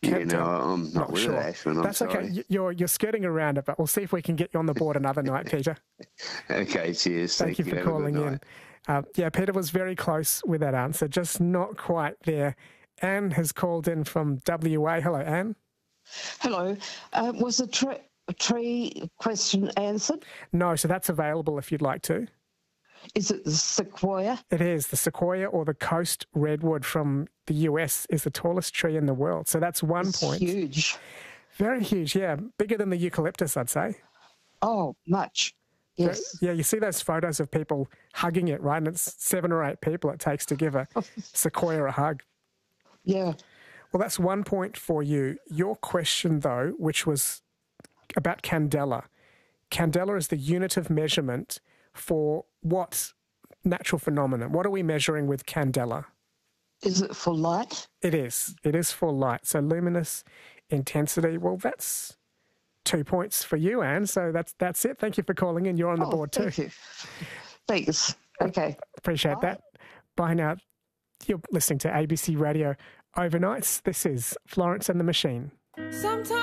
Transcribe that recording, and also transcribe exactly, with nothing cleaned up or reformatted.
can't no, tell. I'm not, Not with sure. it, Ashwin. I'm That's sorry. okay. Y- You're you're skirting around it, but we'll see if we can get you on the board another night, Peter. Okay, cheers. Thank, Thank, you for Have a good calling in. night. Uh, yeah, Peter was very close with that answer, just not quite there. Anne has called in from W A. Hello, Anne. Hello. Uh, was the tre- tree question answered? No, so that's available if you'd like to. Is it the sequoia? It is. The sequoia or the coast redwood from the U S is the tallest tree in the world. So that's one It's point. huge. Very huge, yeah. Bigger than the eucalyptus, I'd say. Oh, much. Yes. So, yeah, you see those photos of people hugging it, right? And it's seven or eight people it takes to give a sequoia a hug. Yeah. Well, that's one point for you. Your question, though, which was about candela. Candela is the unit of measurement for what natural phenomenon? What are we measuring with candela? Is it for light? It is. It is for light. So luminous intensity, well, that's two points for you, Anne. So that's that's it. Thank you for calling in. You're on the Oh, board too. thank you. Thanks. Okay. Appreciate Bye. that. Bye now. You're listening to A B C Radio Overnights. This is Florence and the Machine. Sometimes